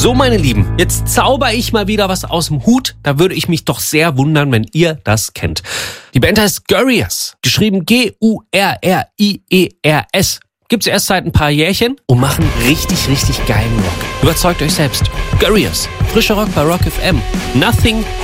So, meine Lieben, jetzt zauber ich mal wieder was aus dem Hut. Da würde ich mich doch sehr wundern, wenn ihr das kennt. Die Band heißt Gurriers, geschrieben Gurriers. Gibt's erst seit ein paar Jährchen und machen richtig, richtig geilen Rock. Überzeugt euch selbst. Gurriers, frischer Rock bei Rock FM. Nothing